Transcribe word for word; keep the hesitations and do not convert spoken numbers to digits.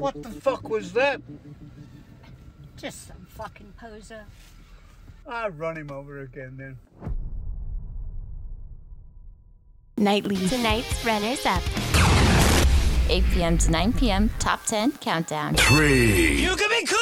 What the fuck was that? Just some fucking poser. I'll run him over again then. Nightly. Tonight's runners up. eight p.m. to nine p.m. Top ten Countdown. Three. You can be cool!